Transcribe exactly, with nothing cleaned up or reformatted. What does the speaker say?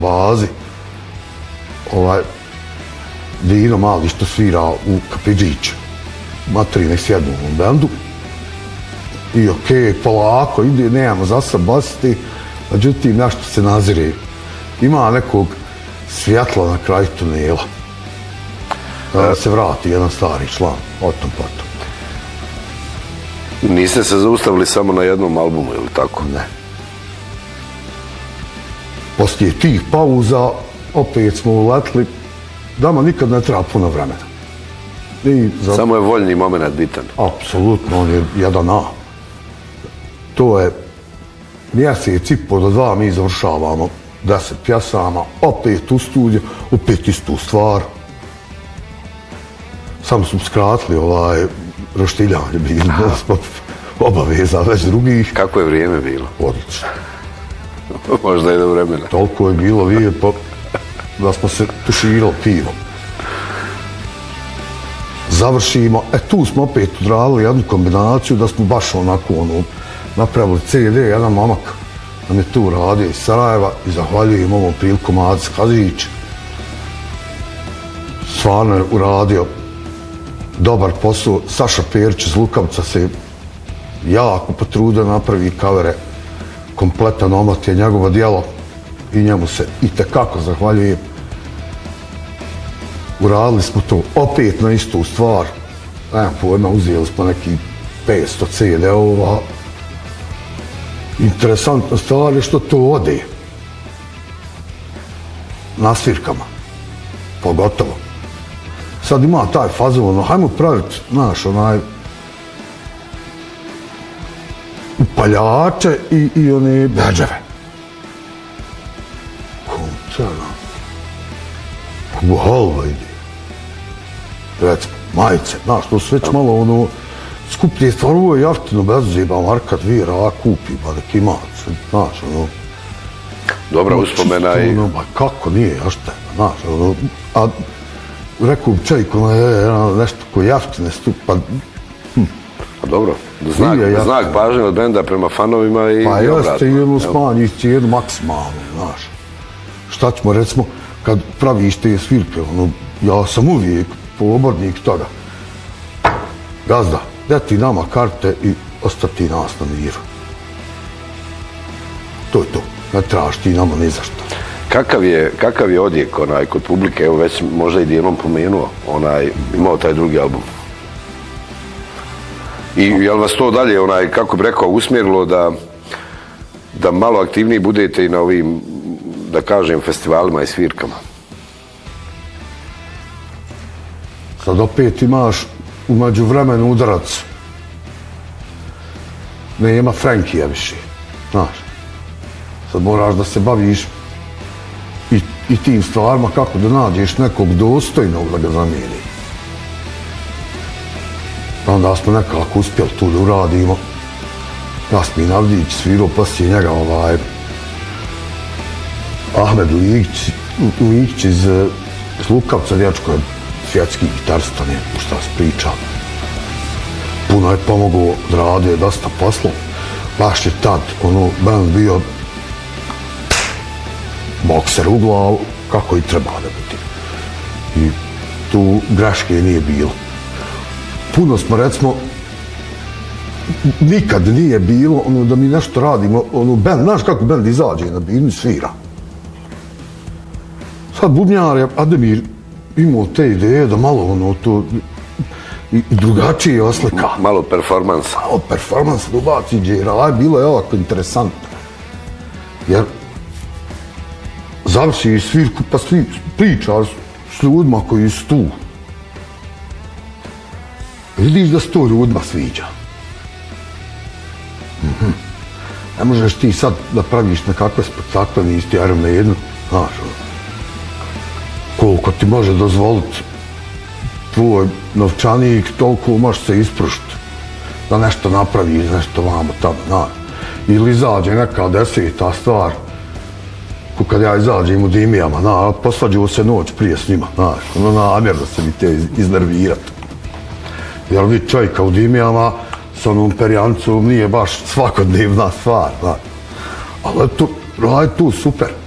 bazi, ovaj, Dino Mali što svira u Kapidžiću. Materi nek sjednu u bendu. I okej, okay, polako, ide, nemamo za sad basiti, međutim, nešto se nazire. Ima nekog svjetla na kraju tunela. Da se vrati jedan stari član, o tom potom. Niste se zaustavili samo na jednom albumu, ili tako? Ne. Poslije tih pauza, opet smo uletili, dama nikad ne treba puno vremena. I za... Samo je voljni moment bitan. Apsolutno, on je jedan A. To je mjesec i po do dva, mi završavamo deset pjesama, opet u studiju, opet istu stvar. Samo smo skratili ovaj roštiljanje, bili smo obaveza već drugih. Kako je vrijeme bilo? Odlično. Možda i do vremena. Toliko je bilo lijepo da smo se tuširali pivom. Završimo, e tu smo opet odradili jednu kombinaciju da smo baš onako ono, napravili ce de, jedan momak nam je tu radio iz Sarajeva i zahvaljujem ovom prilikom Aca Kazić. Stvarno je uradio dobar posao. Saša Perić iz Lukavca se jako potrudio napravi kavere. Kompletan omot je njegovo djelo i njemu se itekako zahvaljujem. Uradili smo to opet na istu stvar. Nemam pojma, uzeli smo neki petsto ce de-ova. Interesantna stvar je što to ode na svirkama. Pogotovo. Sad ima taj fazon, ono, hajmo praviti, znaš, onaj, upaljače i, i one bedževe. Kumcana. U halva ide. Recimo, majice, znaš, to su već malo ono, skuplje stvar, ovo je jaftino, bez zjeba, Marka dvije, a kupi, ba nek ima, znaš, ono. Dobra uspomena i... Ono, ba kako nije, a šta, znaš, ono, a rekao bi čovjek, ono je nešto koji jaftine stupa, hm. A dobro, znak, znak pažnje od benda prema fanovima i pa obratno. Pa jeste, i jednu smanji cijenu maksimalno, znaš. Šta ćemo, recimo, kad praviš te svirke, ono, ja sam uvijek pobornik toga. Gazda, deti nama karte i ostati nas na miru. To je to, ne trebaš ti nama ni za što. Kakav je, kakav je odjek onaj kod publike, evo već možda i dijelom pomenuo, onaj, imao taj drugi album. I je li vas to dalje, onaj, kako bi rekao, usmjerilo da, da malo aktivniji budete i na ovim, da kažem, festivalima i svirkama? Sad opet imaš u međuvremenu udarac. Nema Frankija više, znaš. Sad moraš da se baviš i, i tim stvarima kako da nađeš nekog dostojnog da ga zamijeni. Onda smo nekako uspjeli tu da uradimo. Jasmin Avdić svirao poslije njega ovaj Ahmed Ligić, Ligić iz, iz Lukavca, dječko je svjetski gitarista, nije šta se priča. Puno je pomogao, radio je dosta posla. Baš je tad, ono, band bio bokser u glavu, kako i treba da biti. I tu greške nije bilo. Puno smo, recimo, nikad nije bilo ono, da mi nešto radimo, ono, band, znaš kako band izađe na binu i svira. Sad bubnjar je, Ademir, imao te ideje da malo ono to i, i drugačije oslika. Malo performansa. Malo performansa da ubaci džera, bilo je ovako interesantno. Jer završi svirku pa svi priča s ljudima koji su tu. Vidiš da se to ljudima sviđa. Mm-hmm. Ne možeš ti sad da praviš nekakve spektakle, nisi ti Iron Maiden, znaš, koliko ti može dozvoliti tvoj novčanik, toliko možeš se isprušiti da nešto napraviš, nešto vamo tamo, znaš. Ili izađe neka deseta stvar, ko kad ja izađem u Dimijama, znaš, posvađuo se noć prije s njima, znaš, ono namjerno se mi te iznervirati. Jer vi čovjeka u Dimijama s onom perjancom nije baš svakodnevna stvar, znaš. Ali to, radi tu super.